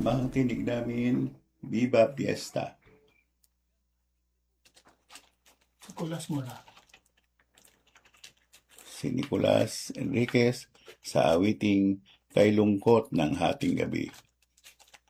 Samahang tinig namin, Viva Fiesta. Kulas mo na. Si Nicolas Enriquez sa awiting Kay Lungkot ng Hating Gabi.